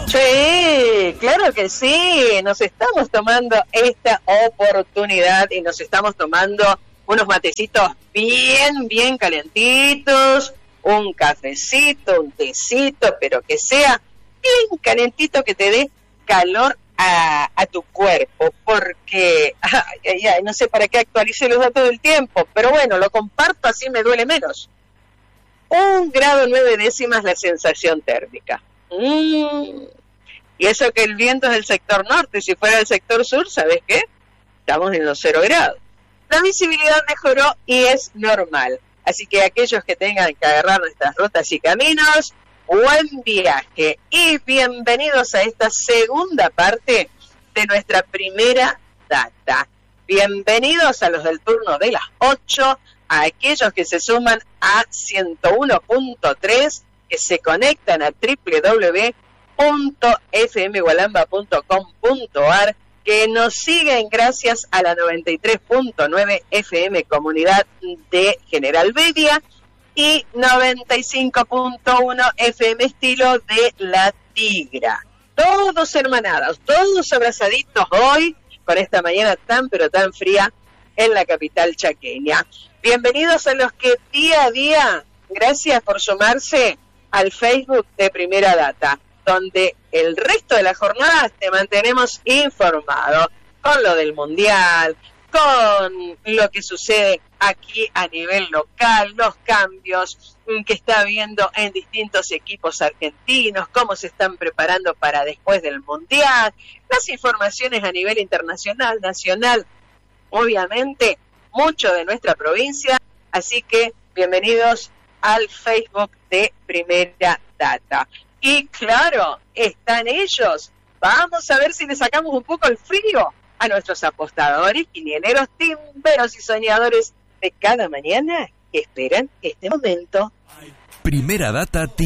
Sí, claro que sí, nos estamos tomando esta oportunidad y nos estamos tomando unos matecitos bien calentitos, un cafecito, un tecito, pero que sea bien calentito, que te dé calor a tu cuerpo, porque no sé para qué actualicé los datos del tiempo, pero bueno, lo comparto, así me duele menos. 1 grado 9 décimas la sensación térmica. Y eso que el viento es del sector norte, si fuera del sector sur, ¿sabes qué? Estamos en los 0 grados. La visibilidad mejoró y es normal. Así que aquellos que tengan que agarrar nuestras rutas y caminos, buen viaje y bienvenidos a esta segunda parte de nuestra primera data. Bienvenidos a los del turno de las 8, a aquellos que se suman a 101.3, que se conectan a www.fmgualamba.com.ar, que nos siguen gracias a la 93.9 FM Comunidad de General Bedia y 95.1 FM Estilo de La Tigra. Todos hermanados, todos abrazaditos hoy, con esta mañana tan pero tan fría en la capital chaqueña. Bienvenidos a los que día a día, gracias por sumarse al Facebook de Primera Data, donde el resto de la jornada te mantenemos informado con lo del Mundial, con lo que sucede aquí a nivel local, los cambios que está habiendo en distintos equipos argentinos, cómo se están preparando para después del Mundial, las informaciones a nivel internacional, nacional, obviamente, mucho de nuestra provincia, así que bienvenidos al Facebook de Primera Data. Y claro, están ellos. Vamos a ver si le sacamos un poco el frío a nuestros apostadores, quinieneros, timberos y soñadores de cada mañana que esperan este momento. Primera Data